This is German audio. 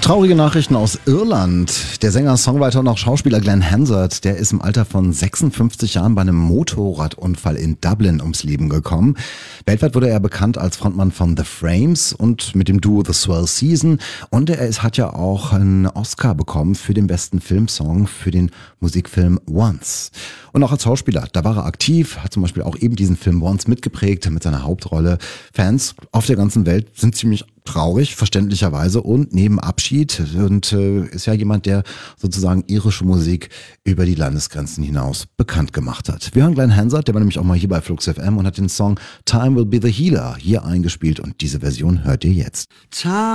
Traurige Nachrichten aus Irland. Der Sänger, Songwriter und auch Schauspieler Glenn Hansard, der ist im Alter von 56 Jahren bei einem Motorradunfall in Dublin ums Leben gekommen. Weltweit wurde er bekannt als Frontmann von The Frames und mit dem Duo The Swell Season. Und hat ja auch einen Oscar bekommen für den besten Filmsong für den Musikfilm Once. Und auch als Schauspieler, da war er aktiv, hat zum Beispiel auch eben diesen Film Once mitgeprägt mit seiner Hauptrolle. Fans auf der ganzen Welt sind ziemlich traurig, verständlicherweise, und neben Abschied und ist ja jemand, der sozusagen irische Musik über die Landesgrenzen hinaus bekannt gemacht hat. Wir hören Glenn Hansard, der war nämlich auch mal hier bei Flux FM und hat den Song Time Will Be the Healer hier eingespielt und diese Version hört ihr jetzt.